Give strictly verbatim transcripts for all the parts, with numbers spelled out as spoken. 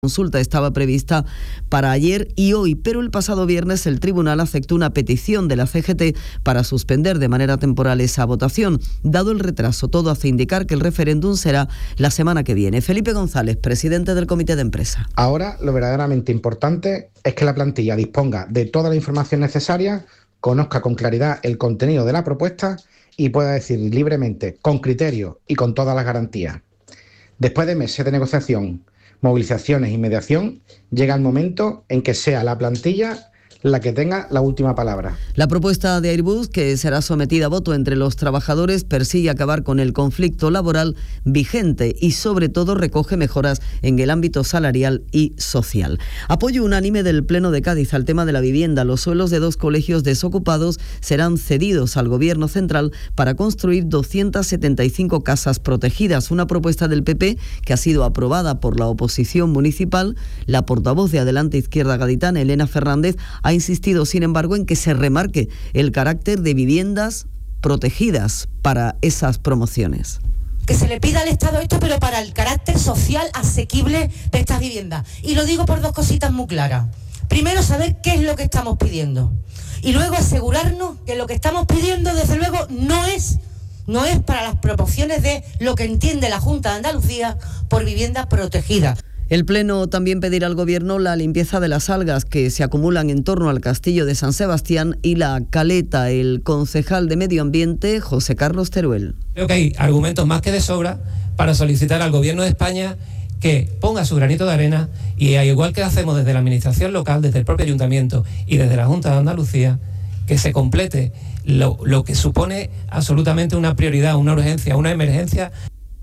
consulta estaba prevista para ayer y hoy, pero el pasado viernes el tribunal aceptó una petición de la C G T para suspender de manera temporal esa votación. Dado el retraso, todo hace indicar que el referéndum será la semana que viene. Felipe González, presidente del Comité de Empresa. Ahora lo verdaderamente importante es que la plantilla disponga de toda la información necesaria, conozca con claridad el contenido de la propuesta y pueda decir libremente, con criterio y con todas las garantías. Después de meses de negociación, movilizaciones y mediación, llega el momento en que sea la plantilla la que tenga la última palabra. La propuesta de Airbus, que será sometida a voto entre los trabajadores, persigue acabar con el conflicto laboral vigente y sobre todo recoge mejoras en el ámbito salarial y social. Apoyo unánime del Pleno de Cádiz al tema de la vivienda. Los suelos de dos colegios desocupados serán cedidos al Gobierno central para construir doscientas setenta y cinco casas protegidas. Una propuesta del P P que ha sido aprobada por la oposición municipal. La portavoz de Adelante Izquierda Gaditana, Elena Fernández, ha Ha insistido, sin embargo, en que se remarque el carácter de viviendas protegidas para esas promociones. Que se le pida al Estado esto, pero para el carácter social asequible de estas viviendas. Y lo digo por dos cositas muy claras. Primero, saber qué es lo que estamos pidiendo. Y luego asegurarnos que lo que estamos pidiendo, desde luego, no es, no es para las promociones de lo que entiende la Junta de Andalucía por vivienda protegida. El Pleno también pedirá al Gobierno la limpieza de las algas que se acumulan en torno al castillo de San Sebastián y la caleta. El concejal de Medio Ambiente, José Carlos Teruel. Creo que hay argumentos más que de sobra para solicitar al Gobierno de España que ponga su granito de arena y, al igual que hacemos desde la Administración local, desde el propio Ayuntamiento y desde la Junta de Andalucía, que se complete lo, lo que supone absolutamente una prioridad, una urgencia, una emergencia.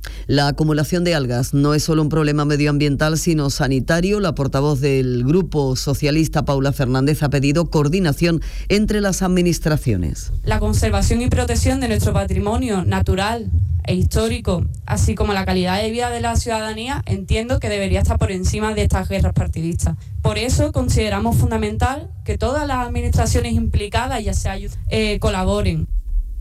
La acumulación de algas no es solo un problema medioambiental, sino sanitario. La portavoz del Grupo Socialista, Paula Fernández, ha pedido coordinación entre las administraciones. La conservación y protección de nuestro patrimonio natural e histórico, así como la calidad de vida de la ciudadanía, entiendo que debería estar por encima de estas guerras partidistas. Por eso consideramos fundamental que todas las administraciones implicadas, ya sea eh, colaboren.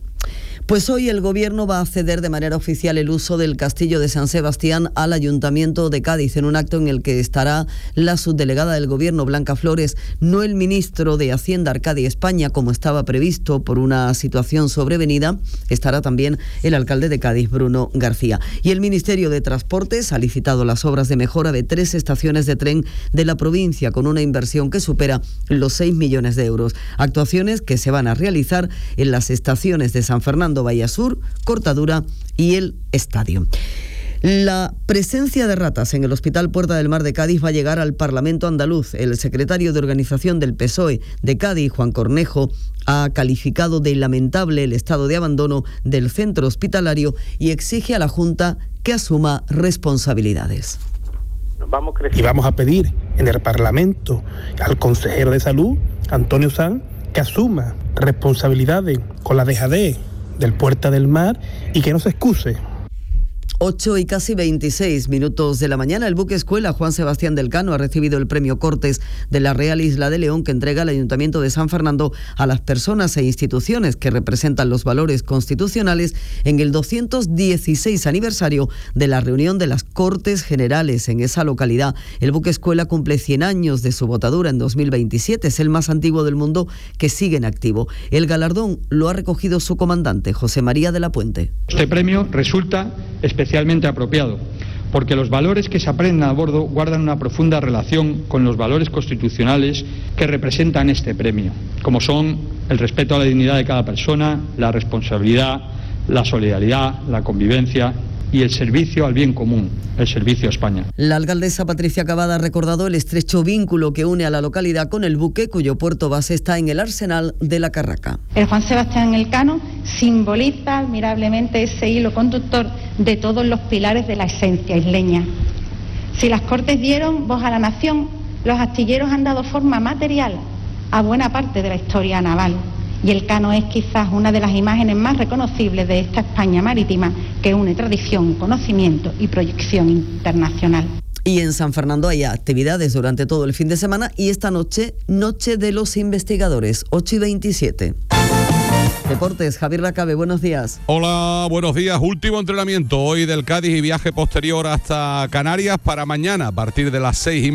Pues hoy el Gobierno va a ceder de manera oficial el uso del castillo de San Sebastián al Ayuntamiento de Cádiz, en un acto en el que estará la subdelegada del Gobierno, Blanca Flores, no el ministro de Hacienda, Arcadio España, como estaba previsto por una situación sobrevenida. Estará también el alcalde de Cádiz, Bruno García. Y el Ministerio de Transportes ha licitado las obras de mejora de tres estaciones de tren de la provincia, con una inversión que supera los seis millones de euros. Actuaciones que se van a realizar en las estaciones de San Fernando, Bahía Sur, Cortadura y el Estadio. La presencia de ratas en el Hospital Puerta del Mar de Cádiz va a llegar al Parlamento andaluz. El secretario de Organización del P S O E de Cádiz, Juan Cornejo, ha calificado de lamentable el estado de abandono del centro hospitalario y exige a la Junta que asuma responsabilidades. Vamos y vamos a pedir en el Parlamento al consejero de Salud, Antonio Sanz, que asuma responsabilidades con la dejadez del Puerta del Mar y que no se excuse. ocho y casi veintiséis minutos de la mañana, el buque escuela Juan Sebastián del Cano ha recibido el premio Cortes de la Real Isla de León, que entrega el Ayuntamiento de San Fernando a las personas e instituciones que representan los valores constitucionales en el doscientos dieciséis aniversario de la reunión de las Cortes Generales en esa localidad. El buque escuela cumple cien años de su botadura en dos mil veintisiete, es el más antiguo del mundo que sigue en activo. El galardón lo ha recogido su comandante, José María de la Puente. Este premio resulta especialmente especialmente apropiado, porque los valores que se aprenden a bordo guardan una profunda relación con los valores constitucionales que representan este premio, como son el respeto a la dignidad de cada persona, la responsabilidad, la solidaridad, la convivencia y el servicio al bien común, el servicio a España. La alcaldesa Patricia Cavada ha recordado el estrecho vínculo que une a la localidad con el buque, cuyo puerto base está en el Arsenal de la Carraca. El Juan Sebastián Elcano simboliza admirablemente ese hilo conductor de todos los pilares de la esencia isleña. Si las Cortes dieron voz a la nación, los astilleros han dado forma material a buena parte de la historia naval. Y el Cano es quizás una de las imágenes más reconocibles de esta España marítima que une tradición, conocimiento y proyección internacional. Y en San Fernando hay actividades durante todo el fin de semana y esta noche, Noche de los Investigadores, ocho y veintisiete. deportes. Javier Lacabe, buenos días. Hola, buenos días. Último entrenamiento hoy del Cádiz y viaje posterior hasta Canarias para mañana a partir de las seis y media.